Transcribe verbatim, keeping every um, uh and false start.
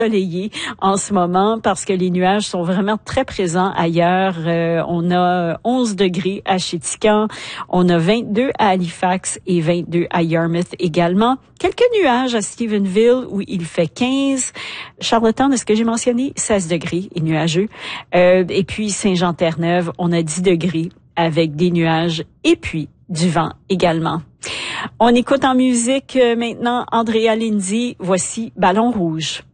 ensoleillé en ce moment parce que les nuages sont vraiment très présents ailleurs. Euh, on a onze degrés à Chéticamp, on a vingt-deux à Halifax et vingt-deux à Yarmouth également. Quelques nuages à Stephenville où il fait quinze. Charlottetown, est-ce que j'ai mentionné? seize degrés et nuageux. Euh, et puis Saint-Jean-Terre-Neuve, on a dix degrés avec des nuages et puis du vent également. On écoute en musique euh, maintenant Andrea Lindsay. Voici Ballon Rouge.